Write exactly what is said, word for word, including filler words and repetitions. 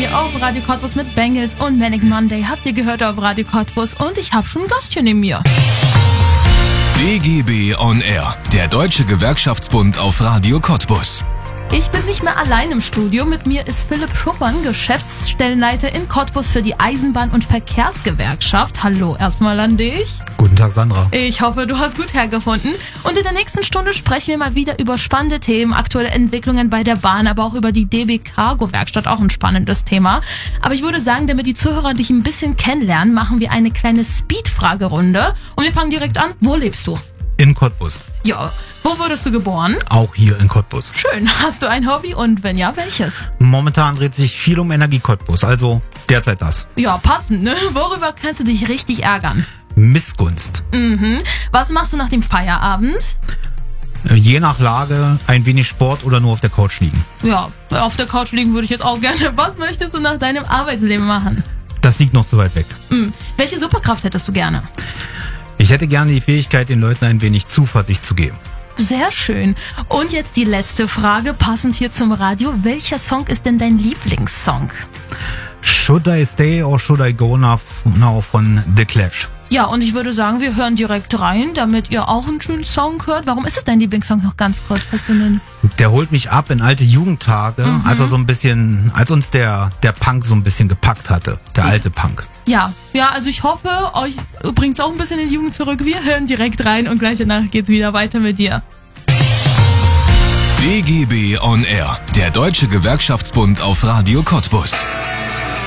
auf Radio Cottbus mit Bengals und Manic Monday. Habt ihr gehört auf Radio Cottbus und ich habe schon einen Gast hier neben mir. D G B on Air, der Deutsche Gewerkschaftsbund auf Radio Cottbus. Ich bin nicht mehr allein im Studio. Mit mir ist Philipp Schuppern, Geschäftsstellenleiter in Cottbus für die Eisenbahn- und Verkehrsgewerkschaft. Hallo erstmal an dich. Guten Tag, Sandra. Ich hoffe, du hast gut hergefunden. Und in der nächsten Stunde sprechen wir mal wieder über spannende Themen, aktuelle Entwicklungen bei der Bahn, aber auch über die D B Cargo-Werkstatt, auch ein spannendes Thema. Aber ich würde sagen, damit die Zuhörer dich ein bisschen kennenlernen, machen wir eine kleine Speed-Fragerunde. Und wir fangen direkt an. Wo lebst du? In Cottbus. Ja. Wo wurdest du geboren? Auch hier in Cottbus. Schön. Hast du ein Hobby und wenn ja, welches? Momentan dreht sich viel um Energie Cottbus, also derzeit das. Ja, passend, ne? Worüber kannst du dich richtig ärgern? Missgunst. Mhm. Was machst du nach dem Feierabend? Je nach Lage ein wenig Sport oder nur auf der Couch liegen. Ja, auf der Couch liegen würde ich jetzt auch gerne. Was möchtest du nach deinem Arbeitsleben machen? Das liegt noch zu weit weg. Mhm. Welche Superkraft hättest du gerne? Ich hätte gerne die Fähigkeit, den Leuten ein wenig Zuversicht zu geben. Sehr schön. Und jetzt die letzte Frage, passend hier zum Radio. Welcher Song ist denn dein Lieblingssong? Should I Stay or Should I Go Now, now von The Clash. Ja, und ich würde sagen, wir hören direkt rein, damit ihr auch einen schönen Song hört. Warum ist es dein Lieblingssong noch ganz kurz? Hast du einen? Der holt mich ab in alte Jugendtage, Mhm. als er so ein bisschen, als uns der, der Punk so ein bisschen gepackt hatte. Der Ja. alte Punk. Ja, ja, also ich hoffe, euch bringt's auch ein bisschen in die Jugend zurück. Wir hören direkt rein und gleich danach geht's wieder weiter mit dir. D G B on Air, der Deutsche Gewerkschaftsbund auf Radio Cottbus.